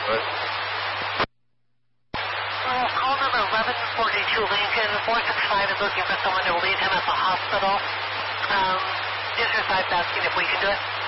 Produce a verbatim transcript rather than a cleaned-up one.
What? Uh, call number eleven forty-two Lincoln. four six five is looking for someone to relieve him at the hospital. Um, District five is asking if we can do it.